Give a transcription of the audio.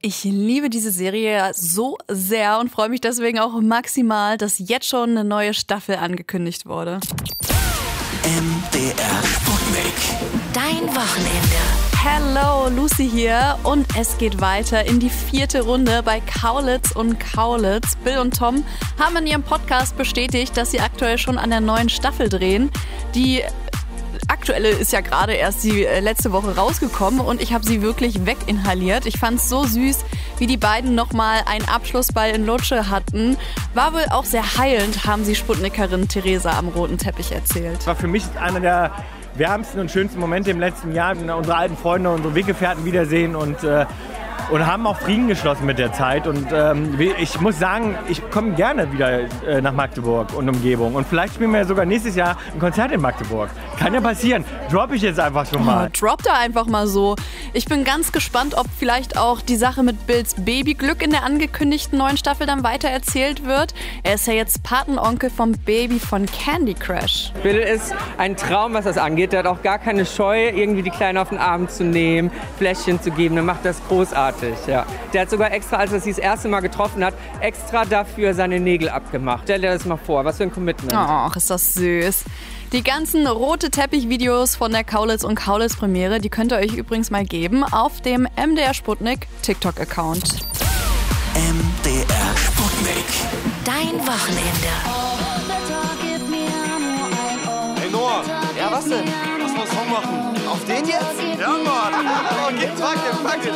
Ich liebe diese Serie so sehr und freue mich deswegen auch maximal, dass jetzt schon eine neue Staffel angekündigt wurde. MDR Sputnik. Dein Wochenende. Hello, Lucy hier und es geht weiter in die 4. Runde bei Kaulitz und Kaulitz. Bill und Tom haben in ihrem Podcast bestätigt, dass sie aktuell schon an der neuen Staffel drehen. Die aktuelle ist ja gerade erst die letzte Woche rausgekommen und ich habe sie wirklich weginhaliert. Ich fand es so süß, wie die beiden nochmal einen Abschlussball in Lutsche hatten. War wohl auch sehr heilend, haben sie Sputnikerin Theresa am roten Teppich erzählt. Das war für mich einer der wärmsten und schönsten Momente im letzten Jahr. Unsere alten Freunde, unsere Weggefährten wiedersehen und haben auch Frieden geschlossen mit der Zeit. Und ich muss sagen, ich komme gerne wieder nach Magdeburg und Umgebung. Und vielleicht spielen wir ja sogar nächstes Jahr ein Konzert in Magdeburg. Kann ja passieren. Droppe ich jetzt einfach schon mal. Drop da einfach mal so. Ich bin ganz gespannt, ob vielleicht auch die Sache mit Bills Babyglück in der angekündigten neuen Staffel dann weiter erzählt wird. Er ist ja jetzt Patenonkel vom Baby von Candy Crush. Bill ist ein Traum, was das angeht. Der hat auch gar keine Scheu, irgendwie die Kleine auf den Arm zu nehmen, Fläschchen zu geben. Der macht das großartig. Ja. Der hat sogar extra, als er sie das erste Mal getroffen hat, extra dafür seine Nägel abgemacht. Stell dir das mal vor, was für ein Commitment. Ach, ist das süß. Die ganzen rote Teppich-Videos von der Kaulitz und Kaulitz Premiere, die könnt ihr euch übrigens mal geben auf dem MDR Sputnik TikTok-Account. MDR Sputnik. Dein Wochenende. Hey Noah. Ja, was denn? Lass mal einen Song machen. Auf den jetzt? Ja, Mann. Okay, pack den.